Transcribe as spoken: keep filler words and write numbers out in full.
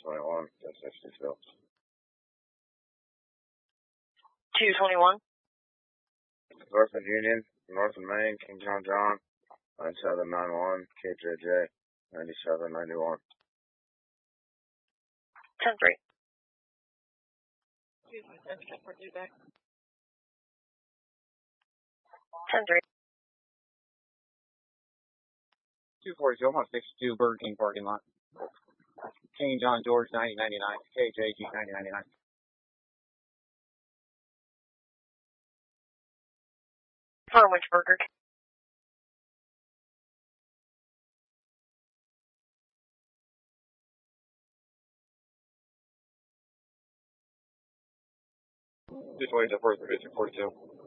twenty-one, ten sixty-two. two twenty-one. Northern Union, Northern Maine, King John John, nine seven nine one, K J J, ninety-seven ninety-one. ten three. ten three. two forty-two, I'm on sixty-two Burger King parking lot. King John George, ninety ninety-nine, K J G, ninety ninety-nine. For which burger? Just waiting for the forty-two.